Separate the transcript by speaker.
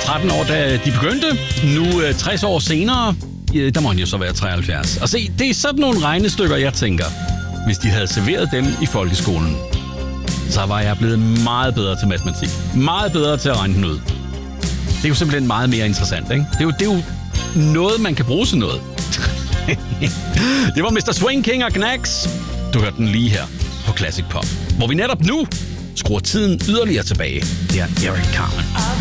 Speaker 1: 13 år, da de begyndte. Nu 60 år senere, der må han jo så være 73. Og se, det er sådan nogle regnestykker, jeg tænker. Hvis de havde serveret dem i folkeskolen, så var jeg blevet meget bedre til matematik. Meget bedre til at regne den ud. Det er jo simpelthen meget mere interessant, ikke? Det er jo noget, man kan bruge til noget. Det var Mr. Swing King og Knacks. Du hørte den lige her på Classic Pop, hvor vi netop nu skruer tiden yderligere tilbage. Det er Eric Carmen.